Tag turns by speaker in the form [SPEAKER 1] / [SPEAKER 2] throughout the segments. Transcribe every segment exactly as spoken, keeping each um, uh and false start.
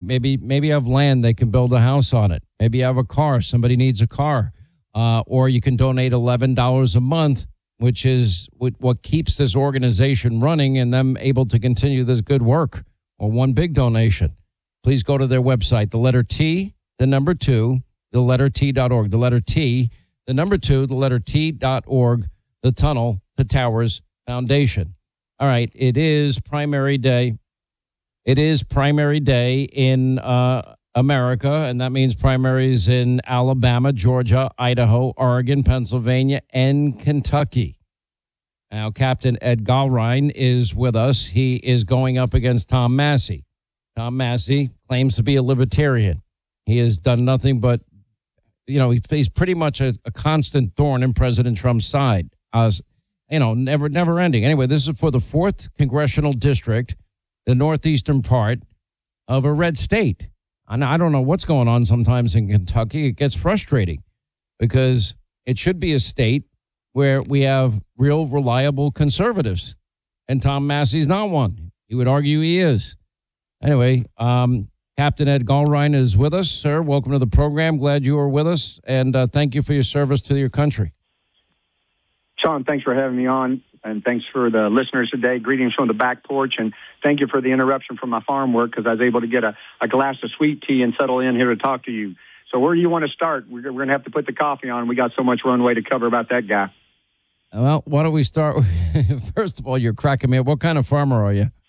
[SPEAKER 1] Maybe maybe you have land, they can build a house on it. Maybe you have a car, somebody needs a car. Uh, or you can donate eleven dollars a month, which is what, what keeps this organization running and them able to continue this good work. Or one big donation. Please go to their website, the letter T, the number two, the letter T dot org. The letter T, the number two, the letter T dot org, the Tunnel to Towers Foundation. All right, it is primary day. It is primary day in uh, America, and that means primaries in Alabama, Georgia, Idaho, Oregon, Pennsylvania, and Kentucky. Now, Captain Ed Gallrein is with us. He is going up against Tom Massie. Tom Massie claims to be a libertarian. He has done nothing but, you know, he's pretty much a, a constant thorn in President Trump's side. As you know, never, never ending. Anyway, this is for the fourth congressional district, the northeastern part of a red state. And I don't know what's going on sometimes in Kentucky. It gets frustrating because it should be a state where we have real, reliable conservatives. And Tom Massie's not one. He would argue he is. Anyway, um, Captain Ed Gallrein is with us. Sir, welcome to the program. Glad you are with us. And uh, thank you for your service to your country.
[SPEAKER 2] Sean, thanks for having me on, and thanks for the listeners today. Greetings from the back porch, and thank you for the interruption from my farm work because I was able to get a, a glass of sweet tea and settle in here to talk to you. So where do you want to start? We're, we're going to have to put the coffee on. We got so much runway to cover about that guy.
[SPEAKER 1] Well, why don't we start with, first of all, you're cracking me up. What kind of farmer are you?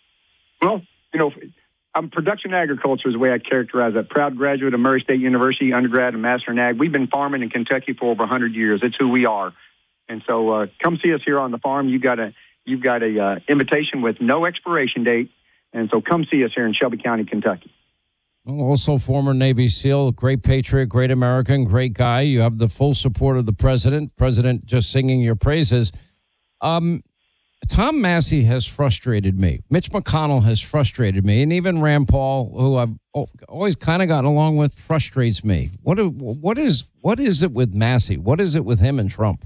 [SPEAKER 2] Well, you know, I'm production agriculture is the way I characterize it. Proud graduate of Murray State University, undergrad and master in ag. We've been farming in Kentucky for over one hundred years. It's who we are. And so uh, come see us here on the farm. You got a you've got a uh, invitation with no expiration date. And so come see us here in Shelby County, Kentucky.
[SPEAKER 1] Well, also former Navy SEAL, great patriot, great American, great guy. You have the full support of the president. President just singing your praises. Um, Tom Massie has frustrated me. Mitch McConnell has frustrated me. And even Rand Paul, who I've always kind of gotten along with, frustrates me. What, do, what, is, what is it with Massie? What is it with him and Trump?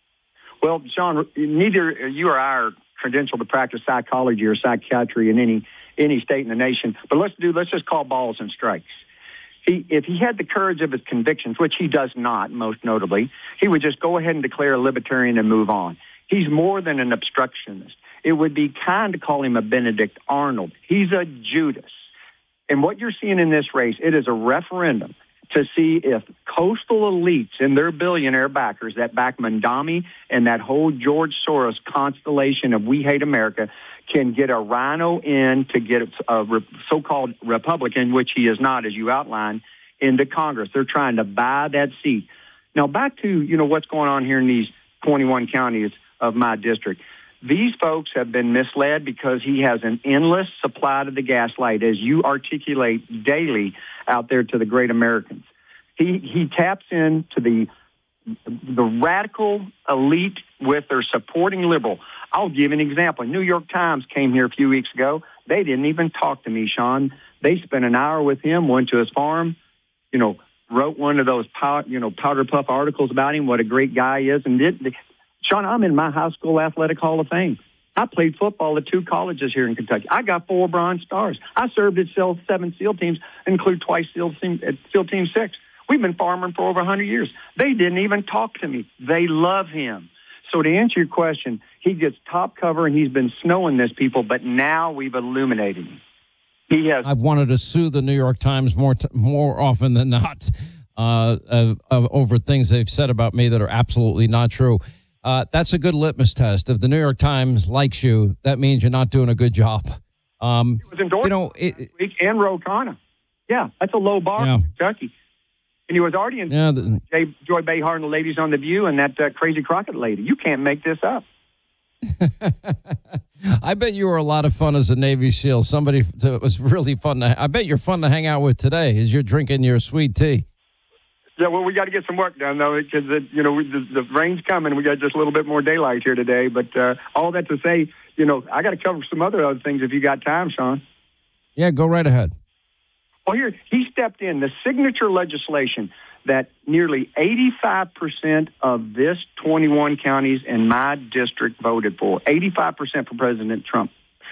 [SPEAKER 2] Well, Sean, neither you or I are credentialed to practice psychology or psychiatry in any any state in the nation. But let's do let's just call balls and strikes. He, if he had the courage of his convictions, which he does not, most notably, he would just go ahead and declare a libertarian and move on. He's more than an obstructionist. It would be kind to call him a Benedict Arnold. He's a Judas. And what you're seeing in this race, it is a referendum to see if coastal elites and their billionaire backers that back Mondami and that whole George Soros constellation of We Hate America can get a rhino in to get a so-called Republican, which he is not, as you outlined, into Congress. They're trying to buy that seat. Now, back to, you know, what's going on here in these twenty-one counties of my district. These folks have been misled because he has an endless supply to the gaslight, as you articulate daily out there to the great Americans. He he taps into the the radical elite with their supporting liberal. I'll give an example. New York Times came here a few weeks ago. They didn't even talk to me, Sean. They spent an hour with him, went to his farm, you know, wrote one of those pow, you know powder puff articles about him, what a great guy he is, and did. Sean, I'm in my high school athletic hall of fame. I played football at two colleges here in Kentucky. I got four Bronze Stars. I served at SEAL, seven SEAL teams, include twice SEAL team, at SEAL Team six. We've been farming for over one hundred years. They didn't even talk to me. They love him. So to answer your question, he gets top cover, and he's been snowing this, people, but now we've illuminated him. He has.
[SPEAKER 1] I've wanted to sue the New York Times more t- more often than not uh, uh, uh, over things they've said about me that are absolutely not true. Uh, that's a good litmus test. If the New York Times likes you, that means you're not doing a good job. Um,
[SPEAKER 2] it was endorsed
[SPEAKER 1] you know, it,
[SPEAKER 2] last week, and Ro Khanna. Yeah, that's a low bar
[SPEAKER 1] yeah.
[SPEAKER 2] in Kentucky. And he was already in
[SPEAKER 1] yeah, the,
[SPEAKER 2] Jay, Joy Behar and the ladies on The View and that uh, crazy Crockett lady. You can't make this up.
[SPEAKER 1] I bet you were a lot of fun as a Navy SEAL. Somebody that was really fun to. I bet you're fun to hang out with today as you're drinking your sweet tea.
[SPEAKER 2] Yeah, well, we got to get some work done, though, because, you know, the, the rain's coming. We got just a little bit more daylight here today. But uh, all that to say, you know, I got to cover some other other things if you got time, Sean.
[SPEAKER 1] Yeah, go right ahead.
[SPEAKER 2] Well, here, he stepped in. The signature legislation that nearly eighty-five percent of this twenty-one counties in my district voted for, eighty-five percent for President Trump.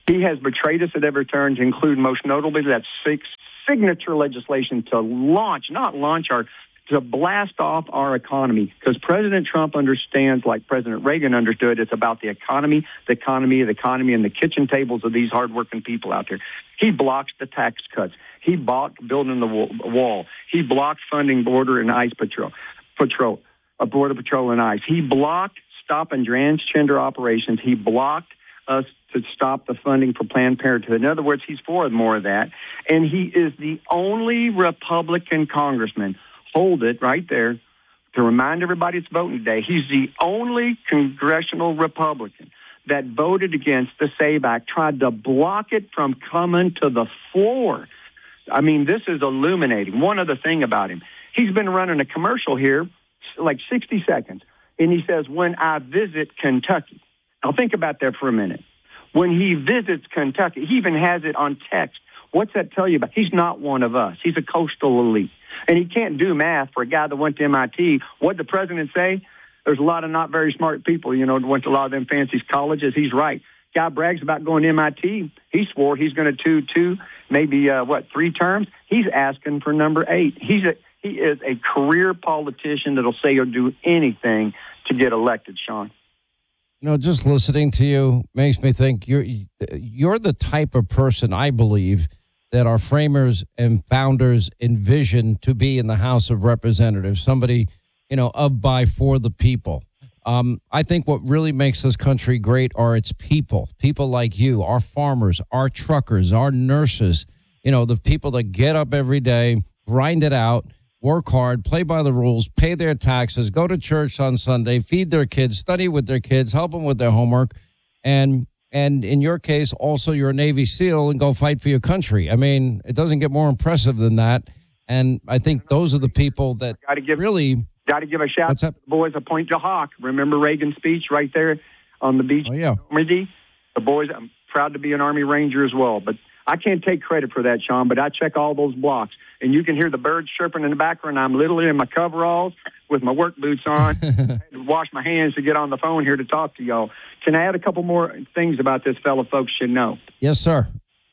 [SPEAKER 2] He has betrayed us at every turn, to include most notably that six signature legislation to launch, not launch our, to blast off our economy. Because President Trump understands, like President Reagan understood, it's about the economy, the economy, the economy, and the kitchen tables of these hardworking people out there. He blocks the tax cuts. He blocked building the wall. He blocked funding border and ICE patrol, patrol, uh, border patrol and ICE. He blocked stopping transgender operations. He blocked us to stop the funding for Planned Parenthood. In other words, he's for more of that. And he is the only Republican congressman, hold it right there, to remind everybody it's voting day. He's the only congressional Republican that voted against the SAVE Act, tried to block it from coming to the floor. I mean, this is illuminating. One other thing about him, he's been running a commercial here, like sixty seconds, and he says, when I visit Kentucky. Now, think about that for a minute. When he visits Kentucky, he even has it on text. What's that tell you about? He's not one of us. He's a coastal elite. And he can't do math for a guy that went to M I T. What did the president say? There's a lot of not very smart people, you know, that went to a lot of them fancy colleges. He's right. Guy brags about going to M I T. He swore he's going to do two, maybe, uh, what, three terms? He's asking for number eight. He's a, he is a career politician that'll say or do anything to get elected, Sean.
[SPEAKER 1] You know, just listening to you makes me think you're you're the type of person, I believe, that our framers and founders envisioned to be in the House of Representatives, somebody, you know, of, by, for the people. Um, I think what really makes this country great are its people, people like you, our farmers, our truckers, our nurses, you know, the people that get up every day, grind it out, work hard, play by the rules, pay their taxes, go to church on Sunday, feed their kids, study with their kids, help them with their homework, and and in your case, also you're a Navy SEAL and go fight for your country. I mean, it doesn't get more impressive than that. And I think those are the people that
[SPEAKER 2] Gotta give,
[SPEAKER 1] really...
[SPEAKER 2] Got to give a shout to the boys at Point to Hawk. Remember Reagan's speech right there on the beach?
[SPEAKER 1] Oh, yeah.
[SPEAKER 2] The boys, I'm proud to be an Army Ranger as well, but I can't take credit for that, Sean, but I check all those blocks. And you can hear the birds chirping in the background. I'm literally in my coveralls with my work boots on. I had to wash my hands to get on the phone here to talk to y'all. Can I add a couple more things about this fellow folks should know?
[SPEAKER 1] Yes, sir.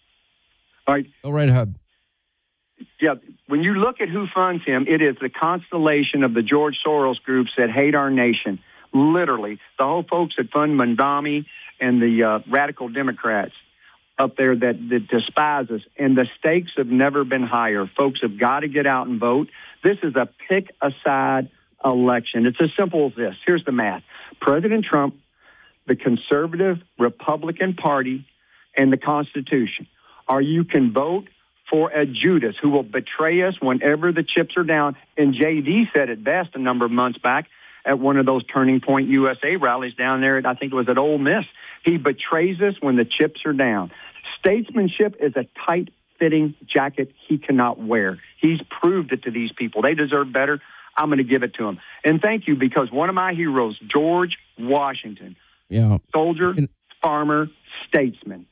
[SPEAKER 2] All right.
[SPEAKER 1] Go right ahead.
[SPEAKER 2] Yeah, when you look at who funds him, it is the constellation of the George Soros groups that hate our nation. Literally, the whole folks that fund Mondami and the uh, radical Democrats up there that, that despise us. And the stakes have never been higher. Folks have got to get out and vote. This is a pick-a-side election. It's as simple as this. Here's the math. President Trump, the conservative Republican Party, and the Constitution. Or you can vote for a Judas who will betray us whenever the chips are down. And J D said it best a number of months back at one of those Turning Point U S A rallies down there, at, I think it was at Ole Miss. He betrays us when the chips are down. Statesmanship is a tight-fitting jacket he cannot wear. He's proved it to these people. They deserve better. I'm going to give it to him. And thank you, because one of my heroes, George Washington,
[SPEAKER 1] yeah,
[SPEAKER 2] soldier, farmer, statesman.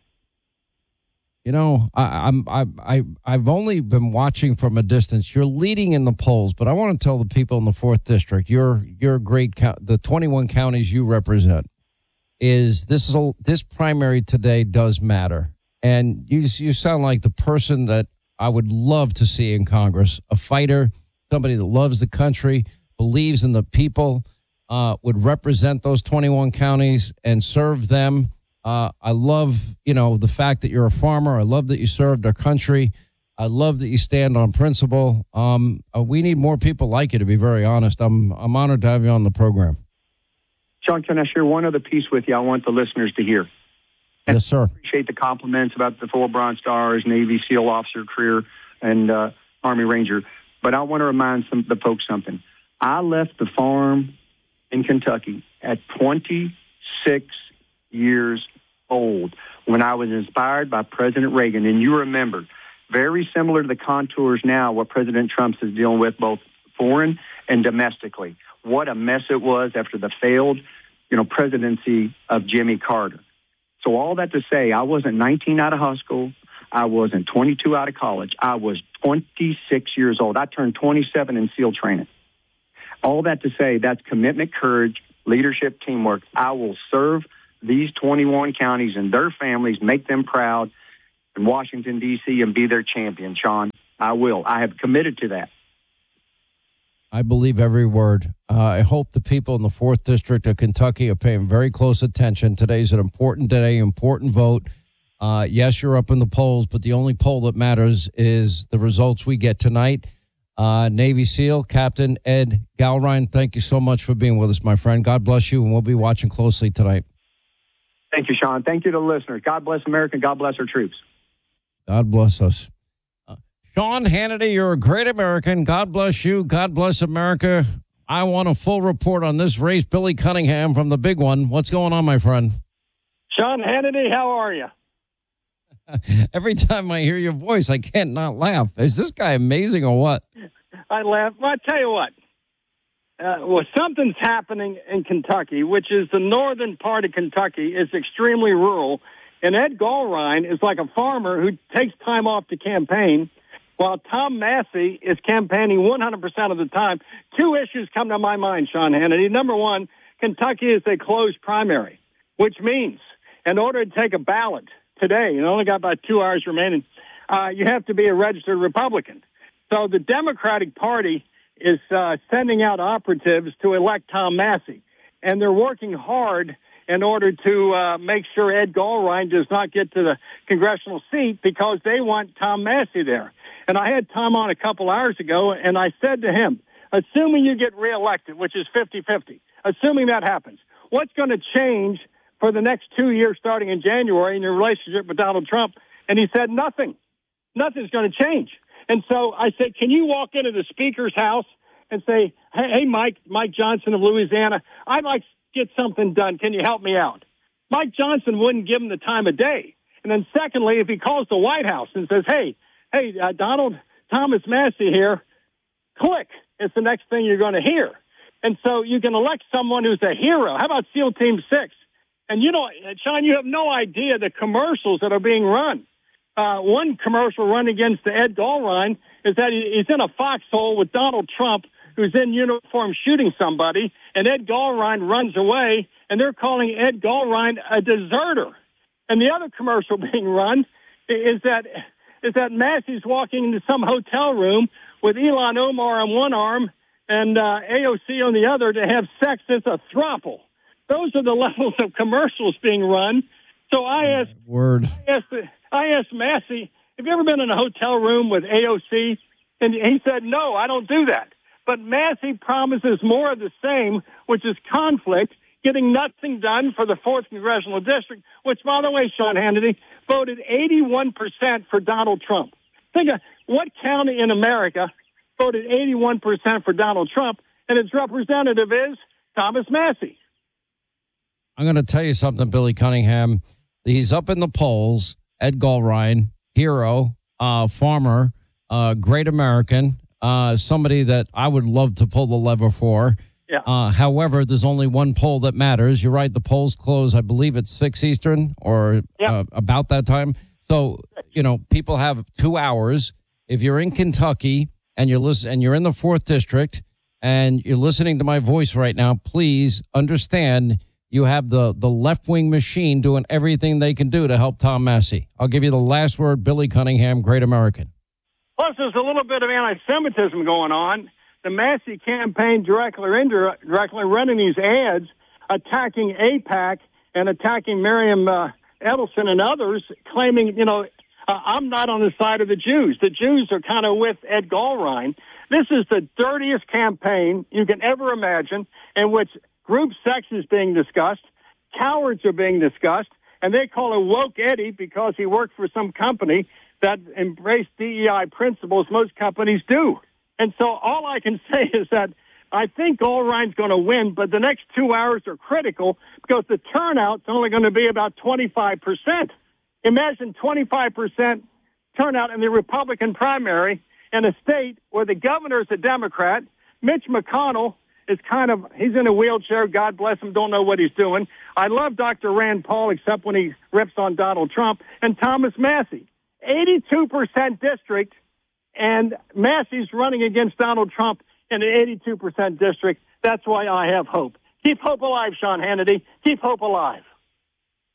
[SPEAKER 1] You know, I, I'm I I I've only been watching from a distance. You're leading in the polls, but I want to tell the people in the fourth district, your your great the twenty-one counties you represent, is this is a, this primary today does matter, and you you sound like the person that I would love to see in Congress, a fighter, somebody that loves the country, believes in the people, uh, would represent those twenty-one counties and serve them. Uh, I love, you know, the fact that you're a farmer. I love that you served our country. I love that you stand on principle. Um, uh, we need more people like you, to be very honest. I'm I'm honored to have you on the program.
[SPEAKER 2] Sean, can I share one other piece with you I want the listeners to hear? And
[SPEAKER 1] yes, sir.
[SPEAKER 2] I appreciate the compliments about the four Bronze Stars, Navy SEAL officer career, and uh, Army Ranger. But I want to remind some the folks something. I left the farm in Kentucky at twenty-six years old when I was inspired by President Reagan. And you remember, very similar to the contours now what President Trump is dealing with both foreign and domestically. What a mess it was after the failed, you know, presidency of Jimmy Carter. So all that to say, I wasn't nineteen out of high school. I wasn't twenty-two out of college. I was twenty-six years old. I turned twenty-seven in SEAL training. All that to say, that's commitment, courage, leadership, teamwork. I will serve these twenty-one counties and their families, make them proud in Washington, D C, and be their champion, Sean. I will. I have committed to that.
[SPEAKER 1] I believe every word. Uh, I hope the people in the fourth District of Kentucky are paying very close attention. Today's an important day, important vote. Uh, yes, you're up in the polls, but the only poll that matters is the results we get tonight. Uh, Navy SEAL Captain Ed Gallrein, thank you so much for being with us, my friend. God bless you, and we'll be watching closely tonight.
[SPEAKER 2] Thank you, Sean. Thank you to the listeners. God bless America. God bless our troops.
[SPEAKER 1] God bless us. Uh, Sean Hannity, you're a great American. God bless you. God bless America. I want a full report on this race. Billy Cunningham from the big one. What's going on, my friend?
[SPEAKER 3] Sean Hannity, how are you?
[SPEAKER 1] Every time I hear your voice, I can't not laugh. Is this guy amazing or what?
[SPEAKER 3] I laugh. Well, I tell you what. Uh, well, something's happening in Kentucky, which is the northern part of Kentucky is extremely rural. And Ed Gallrein is like a farmer who takes time off to campaign, while Tom Massey is campaigning one hundred percent of the time. Two issues come to my mind, Sean Hannity. Number one, Kentucky is a closed primary, which means in order to take a ballot today, you only got about two hours remaining, uh, you have to be a registered Republican. So the Democratic Party is uh, sending out operatives to elect Tom Massey, and they're working hard in order to uh, make sure Ed Gallrein does not get to the congressional seat because they want Tom Massey there. And I had Tom on a couple hours ago, and I said to him, assuming you get reelected, which is fifty-fifty, assuming that happens, what's going to change for the next two years starting in January in your relationship with Donald Trump? And he said, nothing. Nothing's going to change. And so I said, can you walk into the Speaker's house and say, hey, hey, Mike, Mike Johnson of Louisiana, I'd like to get something done. Can you help me out? Mike Johnson wouldn't give him the time of day. And then secondly, if he calls the White House and says, hey, hey, uh, Donald, Thomas Massey here, click. It's the next thing you're going to hear. And so you can elect someone who's a hero. How about SEAL Team six? And, you know, Sean, you have no idea the commercials that are being run. Uh, one commercial run against Ed Gallrein is that he, he's in a foxhole with Donald Trump, who's in uniform shooting somebody, and Ed Gallrein runs away, and they're calling Ed Gallrein a deserter. And the other commercial being run is that is that Massey's walking into some hotel room with Ilhan Omar on one arm and uh, A O C on the other to have sex as a throuple. Those are the levels of commercials being run. So I asked,
[SPEAKER 1] Word.
[SPEAKER 3] I asked, I asked Massey, have you ever been in a hotel room with A O C? And he said, no, I don't do that. But Massey promises more of the same, which is conflict, getting nothing done for the fourth Congressional District, which, by the way, Sean Hannity, voted eighty-one percent for Donald Trump. Think of what county in America voted eighty-one percent for Donald Trump, and its representative is Thomas Massey.
[SPEAKER 1] I'm going to tell you something, Billy Cunningham. He's up in the polls. Ed Gallrein, hero, uh, farmer, uh, great American, uh, somebody that I would love to pull the lever for.
[SPEAKER 3] Yeah.
[SPEAKER 1] Uh, however, there's only one poll that matters. You're right. The polls close, I believe it's six Eastern or
[SPEAKER 3] yeah.
[SPEAKER 1] uh, about that time. So, you know, people have two hours. If you're in Kentucky and you're listen, and you're in the fourth District and you're listening to my voice right now, please understand you have the, the left-wing machine doing everything they can do to help Tom Massey. I'll give you the last word, Billy Cunningham, great American.
[SPEAKER 3] Plus, there's a little bit of anti-Semitism going on. The Massey campaign directly or indirectly running these ads, attacking AIPAC and attacking Miriam uh, Edelson and others, claiming, you know, uh, I'm not on the side of the Jews. The Jews are kind of with Ed Gallrein. This is the dirtiest campaign you can ever imagine, in which group sex is being discussed, cowards are being discussed, and they call him Woke Eddie because he worked for some company that embraced D E I principles most companies do. And so all I can say is that I think Gallrein's going to win, but the next two hours are critical because the turnout's only going to be about twenty-five percent. Imagine twenty-five percent turnout in the Republican primary in a state where the governor's a Democrat. Mitch McConnell is kind of, he's in a wheelchair. God bless him. Don't know what he's doing. I love Doctor Rand Paul, except when he rips on Donald Trump, and Thomas Massey. eighty-two percent district, and Massey's running against Donald Trump in an eighty-two percent district. That's why I have hope. Keep hope alive, Sean Hannity. Keep hope alive.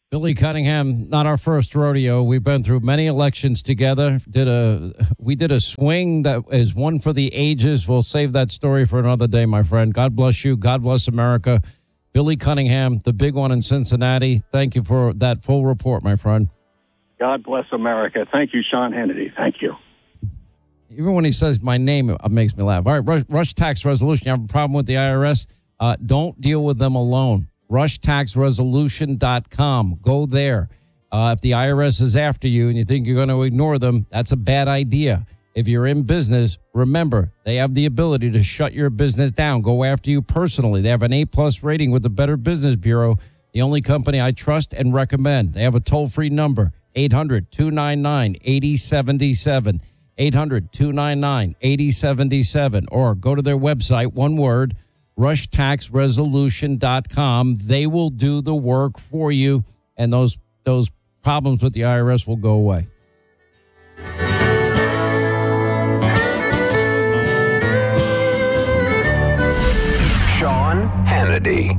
[SPEAKER 1] Billy Cunningham, not our first rodeo. We've been through many elections together. Did a we did a swing that is one for the ages. We'll save that story for another day, my friend. God bless you. God bless America. Billy Cunningham, the big one in Cincinnati. Thank you for that full report, my friend.
[SPEAKER 3] God bless America. Thank you, Sean Hannity. Thank you.
[SPEAKER 1] Even when he says my name, it makes me laugh. All right, rush, rush tax resolution. You have a problem with the I R S? Uh, don't deal with them alone. rush tax resolution dot com. Go there. Uh, if the I R S is after you and you think you're going to ignore them, that's a bad idea. If you're in business, remember, they have the ability to shut your business down, go after you personally. They have an A-plus rating with the Better Business Bureau, the only company I trust and recommend. They have a toll-free number, eight hundred, two nine nine, eight oh seven seven. eight hundred, two nine nine, eight oh seven seven. Or go to their website, one word, rush tax resolution dot com. They will do the work for you, and those those problems with the I R S will go away.
[SPEAKER 4] Sean Hannity.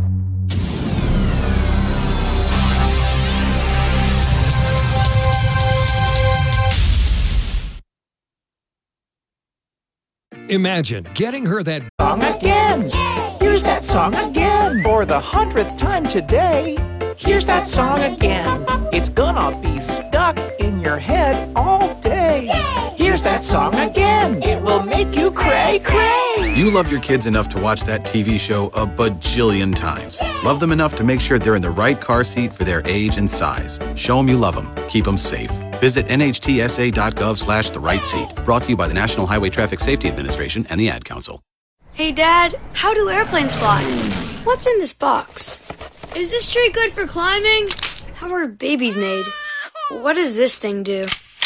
[SPEAKER 5] Imagine getting her that
[SPEAKER 6] song again. Here's that song again. For the hundredth time today. Here's that song again. It's gonna be stuck in your head all day. Here's that song again. It will make you cray cray.
[SPEAKER 7] You love your kids enough to watch that T V show a bajillion times. Love them enough to make sure they're in the right car seat for their age and size. Show them you love them. Keep them safe. Visit N H T S A dot gov slash the right seat. Brought to you by the National Highway Traffic Safety Administration and the Ad Council.
[SPEAKER 8] Hey, Dad, how do airplanes fly? What's in this box? Is this tree good for climbing? How are babies made? What does this thing do?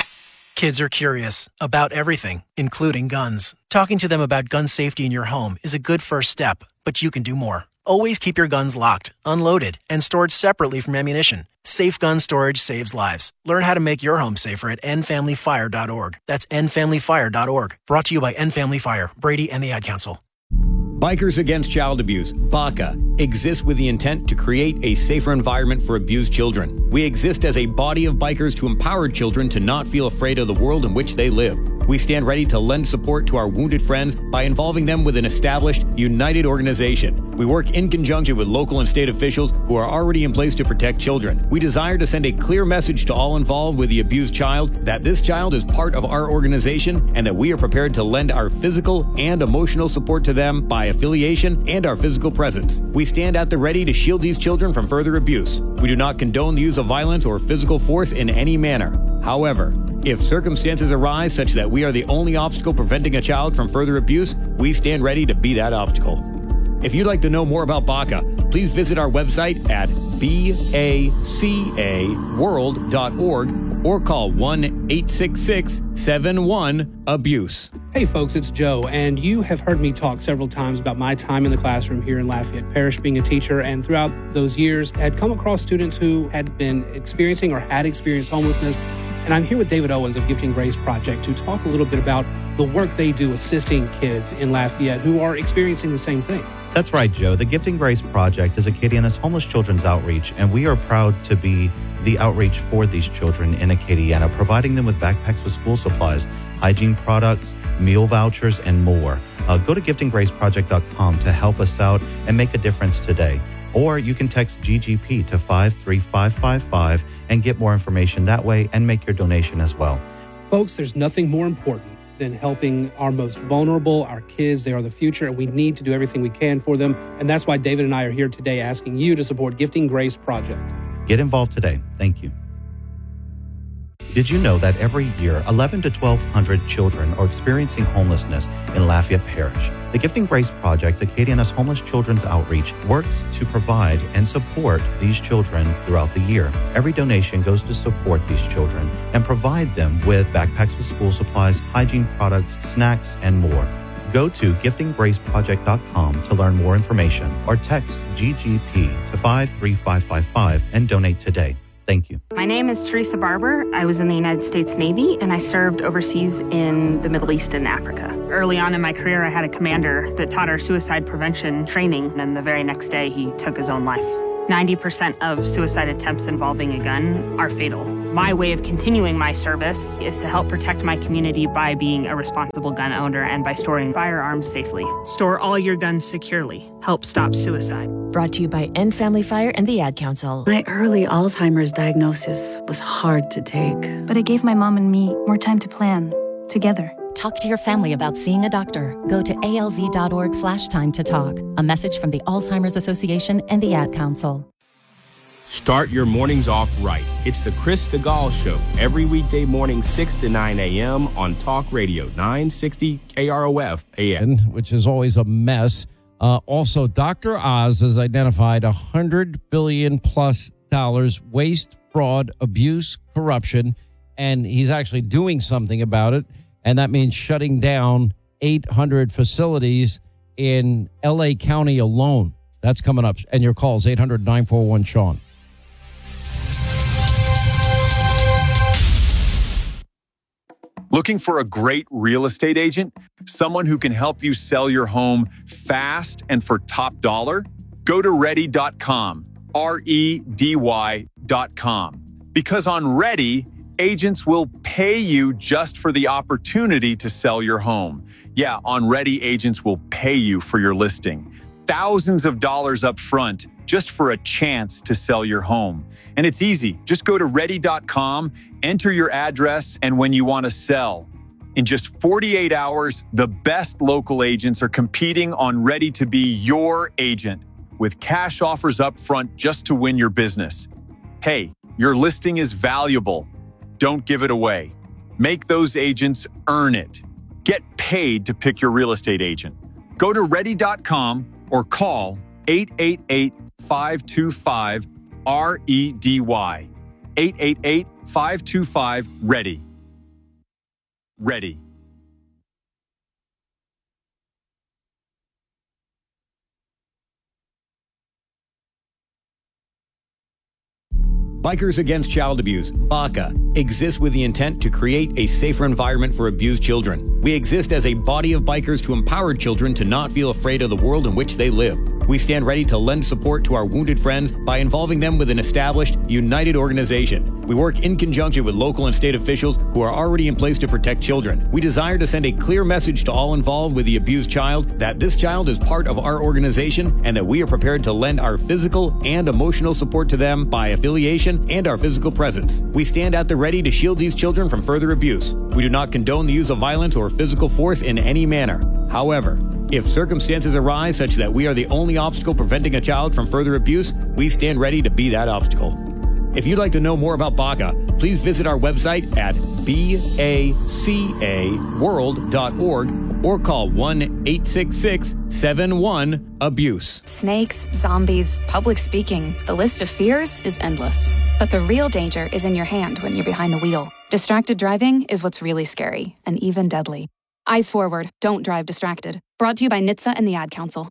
[SPEAKER 9] Kids are curious about everything, including guns. Talking to them about gun safety in your home is a good first step, but you can do more. Always keep your guns locked, unloaded, and stored separately from ammunition. Safe gun storage saves lives. Learn how to make your home safer at end family fire dot org. That's end family fire dot org. Brought to you by End Family Fire, Brady, and the Ad Council.
[SPEAKER 10] Bikers Against Child Abuse, B A C A, exists with the intent to create a safer environment for abused children. We exist as a body of bikers to empower children to not feel afraid of the world in which they live. We stand ready to lend support to our wounded friends by involving them with an established, united organization. We work in conjunction with local and state officials who are already in place to protect children. We desire to send a clear message to all involved with the abused child that this child is part of our organization and that we are prepared to lend our physical and emotional support to them by affiliation and our physical presence. We stand at the ready to shield these children from further abuse. We do not condone the use of violence or physical force in any manner. However, if circumstances arise such that we are the only obstacle preventing a child from further abuse, we stand ready to be that obstacle. If you'd like to know more about B A C A, please visit our website at B A C A world dot org or call one eight six six, seven one, abuse.
[SPEAKER 11] Hey folks, it's Joe, and you have heard me talk several times about my time in the classroom here in Lafayette Parish being a teacher, and throughout those years had come across students who had been experiencing or had experienced homelessness. And I'm here with David Owens of Gifting Grace Project to talk a little bit about the work they do assisting kids in Lafayette who are experiencing the same thing.
[SPEAKER 12] That's right, Joe. The Gifting Grace Project is Acadiana's homeless children's outreach, and we are proud to be the outreach for these children in Acadiana, providing them with backpacks with school supplies, hygiene products, meal vouchers, and more. Uh, go to gifting grace project dot com to help us out and make a difference today. Or you can text G G P to five three five five five and get more information that way and make your donation as well.
[SPEAKER 11] Folks, there's nothing more important than helping our most vulnerable, our kids. They are the future, and we need to do everything we can for them. And that's why David and I are here today asking you to support Gifting Grace Project.
[SPEAKER 12] Get involved today. Thank you. Did you know that every year, eleven to twelve hundred children are experiencing homelessness in Lafayette Parish? The Gifting Grace Project, Acadiana's homeless children's outreach, works to provide and support these children throughout the year. Every donation goes to support these children and provide them with backpacks with school supplies, hygiene products, snacks, and more. Go to gifting grace project dot com to learn more information or text G G P to five three five five five and donate today. Thank you.
[SPEAKER 13] My name is Teresa Barber. I was in the United States Navy, and I served overseas in the Middle East and Africa. Early on in my career, I had a commander that taught our suicide prevention training, and the very next day, he took his own life. ninety percent of suicide attempts involving a gun are fatal. My way of continuing my service is to help protect my community by being a responsible gun owner and by storing firearms safely. Store all your guns securely. Help stop suicide.
[SPEAKER 14] Brought to you by End Family Fire and the Ad Council.
[SPEAKER 15] My early Alzheimer's diagnosis was hard to take.
[SPEAKER 16] But it gave my mom and me more time to plan, together.
[SPEAKER 17] Talk to your family about seeing a doctor. Go to alz.org slash time to talk. A message from the Alzheimer's Association and the Ad Council.
[SPEAKER 18] Start your mornings off right. It's the Chris DeGaulle Show, every weekday morning, six to nine a.m. on Talk Radio, nine sixty K R O F A M.
[SPEAKER 1] Which is always a mess. Uh, also, Doctor Oz has identified one hundred billion dollars plus dollars waste, fraud, abuse, corruption, and he's actually doing something about it. And that means shutting down eight hundred facilities in L A County alone. That's coming up. And your calls, eight hundred nine four one Sean.
[SPEAKER 19] Looking for a great real estate agent? Someone who can help you sell your home fast and for top dollar? Go to ready dot com, R E D Y dot com. Because on Ready, agents will pay you just for the opportunity to sell your home. Yeah, on Ready, agents will pay you for your listing. Thousands of dollars up front just for a chance to sell your home. And it's easy. Just go to ready dot com, enter your address, and when you want to sell. In just forty-eight hours, the best local agents are competing on Ready to be your agent with cash offers up front just to win your business. Hey, your listing is valuable. Don't give it away. Make those agents earn it. Get paid to pick your real estate agent. Go to ready dot com or call eight eight eight, five two five, R E D Y. eight eight eight, five two five, READY. Ready.
[SPEAKER 10] Bikers Against Child Abuse, BACA, exists with the intent to create a safer environment for abused children. We exist as a body of bikers to empower children to not feel afraid of the world in which they live. We stand ready to lend support to our wounded friends by involving them with an established, united organization. We work in conjunction with local and state officials who are already in place to protect children. We desire to send a clear message to all involved with the abused child that this child is part of our organization and that we are prepared to lend our physical and emotional support to them by affiliation and our physical presence. We stand at the ready to shield these children from further abuse. We do not condone the use of violence or physical force in any manner. However, if circumstances arise such that we are the only obstacle preventing a child from further abuse, we stand ready to be that obstacle. If you'd like to know more about BACA, please visit our website at baca world dot org or call one eight six six, seven one, abuse.
[SPEAKER 20] Snakes, zombies, public speaking. The list of fears is endless. But the real danger is in your hand when you're behind the wheel. Distracted driving is what's really scary and even deadly. Eyes forward, don't drive distracted. Brought to you by N H T S A and the Ad Council.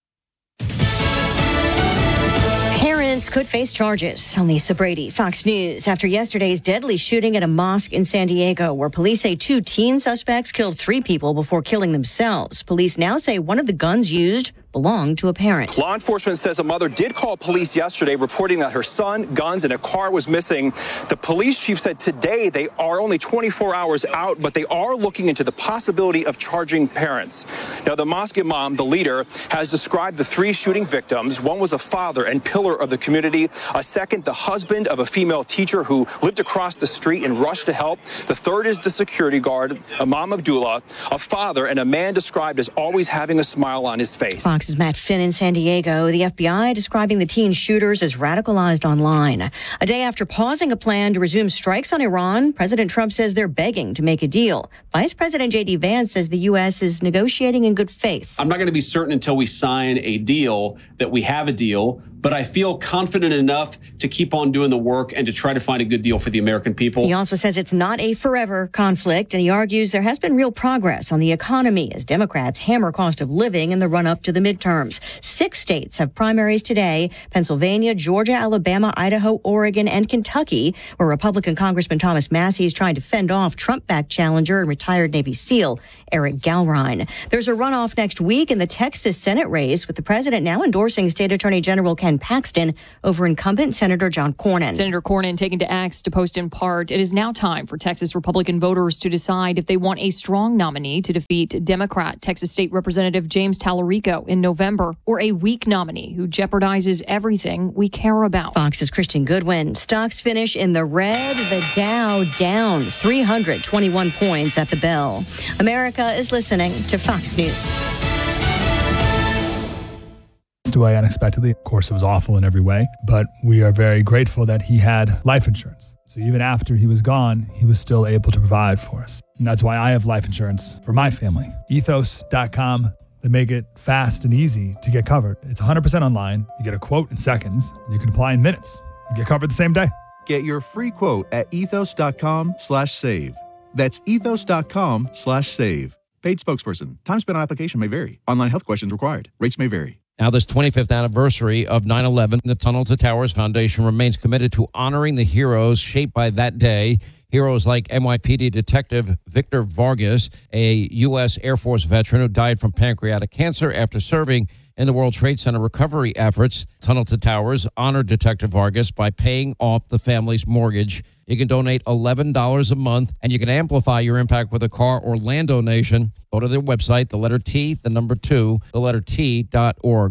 [SPEAKER 21] Parents could face charges. I'm Lisa Brady, Fox News. After yesterday's deadly shooting at a mosque in San Diego, where police say two teen suspects killed three people before killing themselves. Police now say one of the guns used belonged to a parent.
[SPEAKER 22] Law enforcement says a mother did call police yesterday reporting that her son, guns, and a car was missing. The police chief said today they are only twenty-four hours out, but they are looking into the possibility of charging parents. Now, the mosque imam, the leader, has described the three shooting victims. One was a father and pillar of the community. A second, the husband of a female teacher who lived across the street and rushed to help. The third is the security guard, Imam Abdullah, a father and a man described as always having a smile on his face.
[SPEAKER 21] Fox's Matt Finn in San Diego. The F B I describing the teen shooters as radicalized online. A day after pausing a plan to resume strikes on Iran, President Trump says they're begging to make a deal. Vice President J D Vance says the U S is negotiating in good faith.
[SPEAKER 23] I'm not going to be certain until we sign a deal that we have a deal, but I feel confident enough to keep on doing the work and to try to find a good deal for the American people.
[SPEAKER 21] He also says it's not a forever conflict, and he argues there has been real progress on the economy as Democrats hammer cost of living in the run-up to the midterms. Six states have primaries today: Pennsylvania, Georgia, Alabama, Idaho, Oregon, and Kentucky, where Republican Congressman Thomas Massie is trying to fend off Trump-backed challenger and retired Navy SEAL Eric Galrine. There's a runoff next week in the Texas Senate race, with the president now endorsing State Attorney General Ken Ken Paxton over incumbent Senator John Cornyn.
[SPEAKER 2] Senator Cornyn taken to X to post in part, it is now time for Texas Republican voters to decide if they want a strong nominee to defeat Democrat Texas State Representative James Tallarico in November, or a weak nominee who jeopardizes everything we care about.
[SPEAKER 21] Fox's Christian Goodwin. Stocks finish in the red. The Dow down three hundred twenty-one points at the bell. America is listening to Fox News.
[SPEAKER 3] Away unexpectedly. Of course, it was awful in every way, but we are very grateful that he had life insurance. So even after he was gone, he was still able to provide for us. And that's why I have life insurance for my family. ethos dot com. They make it fast and easy to get covered. It's one hundred percent online. You get a quote in seconds. And you can apply in minutes. You get covered the same day.
[SPEAKER 4] Get your free quote at ethos dot com slash save. That's ethos dot com slash save. Paid spokesperson. Time spent on application may vary. Online health questions required. Rates may vary.
[SPEAKER 1] Now, this twenty-fifth anniversary of nine eleven, the Tunnel to Towers Foundation remains committed to honoring the heroes shaped by that day. Heroes like N Y P D Detective Victor Vargas, a U S Air Force veteran who died from pancreatic cancer after serving in the World Trade Center recovery efforts. Tunnel to Towers honored Detective Vargas by paying off the family's mortgage. You can donate eleven dollars a month, and you can amplify your impact with a car or land donation. Go to their website, the letter T, the number two, the letter T dot org.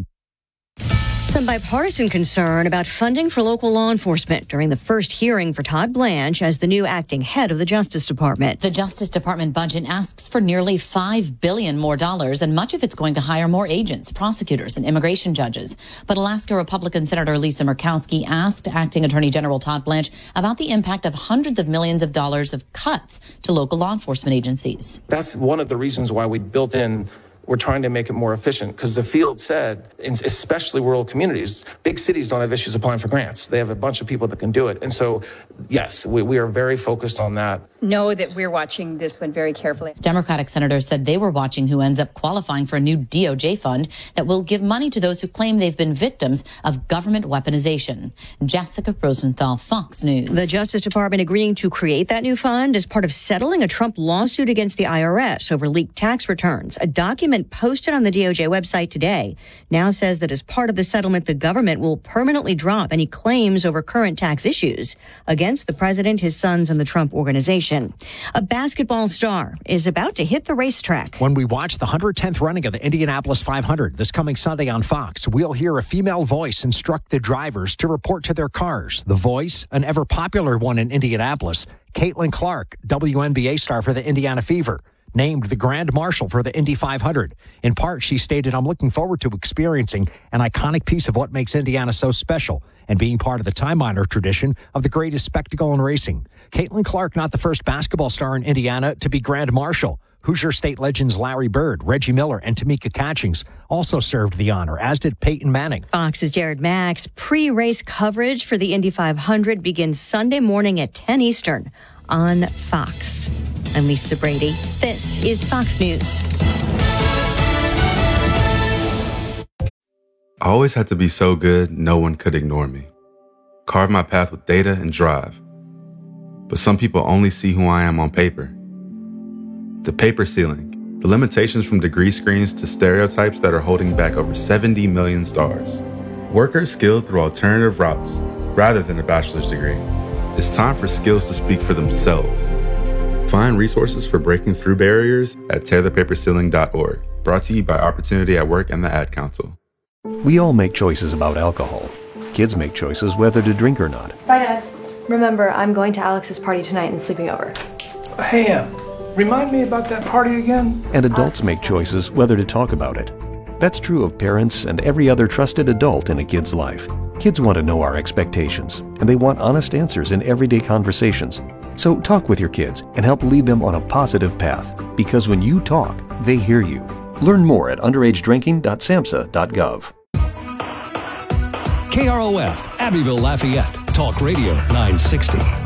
[SPEAKER 21] Some bipartisan concern about funding for local law enforcement during the first hearing for Todd Blanche as the new acting head of the Justice Department.
[SPEAKER 24] The Justice Department budget asks for nearly five billion dollars more dollars, and much of it's going to hire more agents, prosecutors, and immigration judges. But Alaska Republican Senator Lisa Murkowski asked Acting Attorney General Todd Blanche about the impact of hundreds of millions of dollars of cuts to local law enforcement agencies.
[SPEAKER 25] That's one of the reasons why we built in we're trying to make it more efficient, because the field said, especially rural communities, big cities don't have issues applying for grants. They have a bunch of people that can do it. And so, yes, we, we are very focused on that.
[SPEAKER 26] Know that we're watching this one very carefully.
[SPEAKER 24] Democratic senators said they were watching who ends up qualifying for a new D O J fund that will give money to those who claim they've been victims of government weaponization. Jessica Rosenthal, Fox News.
[SPEAKER 21] The Justice Department agreeing to create that new fund as part of settling a Trump lawsuit against the I R S over leaked tax returns. A document posted on the D O J website today now says that as part of the settlement, the government will permanently drop any claims over current tax issues against the president, his sons, and the Trump organization. A basketball star is about to hit the racetrack.
[SPEAKER 27] When we watch the one hundred tenth running of the Indianapolis five hundred this coming Sunday on Fox, we'll hear a female voice instruct the drivers to report to their cars. The voice, an ever popular one in Indianapolis, Caitlin Clark, W N B A star for the Indiana Fever, named the Grand Marshal for the Indy five hundred. In part, she stated, "I'm looking forward to experiencing an iconic piece of what makes Indiana so special and being part of the time-honored tradition of the greatest spectacle in racing." Caitlin Clark, not the first basketball star in Indiana to be Grand Marshal. Hoosier State legends Larry Bird, Reggie Miller, and Tamika Catchings also served the honor, as did Peyton Manning.
[SPEAKER 21] Fox's Jared Max. Pre-race coverage for the Indy five hundred begins Sunday morning at ten Eastern on Fox. I'm Lisa Brady. This is Fox News.
[SPEAKER 28] I always had to be so good, no one could ignore me. Carve my path with data and drive. But some people only see who I am on paper. The paper ceiling, the limitations from degree screens to stereotypes that are holding back over seventy million stars. Workers skilled through alternative routes, rather than a bachelor's degree. It's time for skills to speak for themselves. Find resources for breaking through barriers at tear the paper ceiling dot org. Brought to you by Opportunity at Work and the Ad Council.
[SPEAKER 29] We all make choices about alcohol. Kids make choices whether to drink or not.
[SPEAKER 30] Bye, Dad. Remember, I'm going to Alex's party tonight and sleeping over.
[SPEAKER 31] Hey, Em, remind me about that party again?
[SPEAKER 29] And adults make choices whether to talk about it. That's true of parents and every other trusted adult in a kid's life. Kids want to know our expectations, and they want honest answers in everyday conversations. So talk with your kids and help lead them on a positive path, because when you talk, they hear you. Learn more at underage drinking dot samhsa dot gov.
[SPEAKER 5] K R O F, Abbeville, Lafayette, Talk Radio nine sixty.